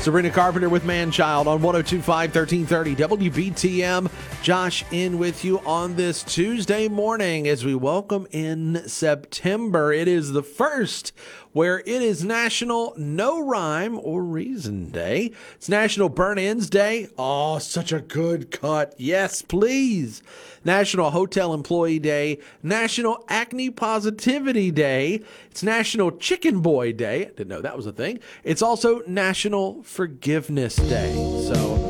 Sabrina Carpenter with Man-Child on 102.5, 1330 WBTM. Josh in with you on this Tuesday morning as we welcome in September. It is the first where it is National No Rhyme or Reason Day. It's National Burn Ends Day. Oh, such a good cut. Yes, please. National Hotel Employee Day. National Acne Positivity Day. It's National Chicken Boy Day. I didn't know that was a thing. It's also National Forgiveness Day. So